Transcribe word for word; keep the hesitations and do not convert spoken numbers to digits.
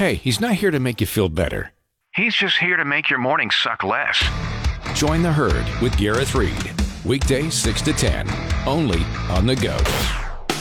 Hey, he's not here to make you feel better. He's just here to make your morning suck less. Join the Herd with Gareth Reed. Weekdays six to ten, only on The Go.